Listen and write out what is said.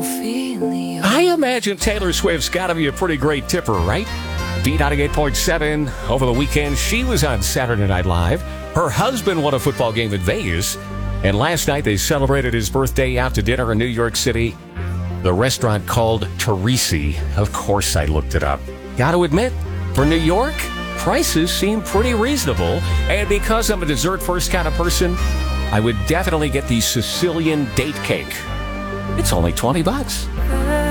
I imagine Taylor Swift's got to be a pretty great tipper, right? B98.7. Over the weekend, she was on Saturday Night Live. Her husband won a football game in Vegas. And last night, they celebrated his birthday out to dinner in New York City. The restaurant called Teresi. Of course, I looked it up. Got to admit, for New York, prices seem pretty reasonable. And because I'm a dessert-first kind of person, I would definitely get the Sicilian date cake. It's only $20.